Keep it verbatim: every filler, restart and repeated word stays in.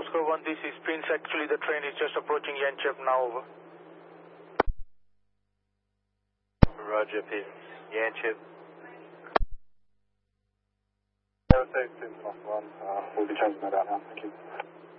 Oscar one, this is Prince. Actually, the train is just approaching Yanchep now. Over. Roger, Prince. Yanchep. Aerospace, Prince, Oscar one. Uh, we'll be changing that out now. Thank you.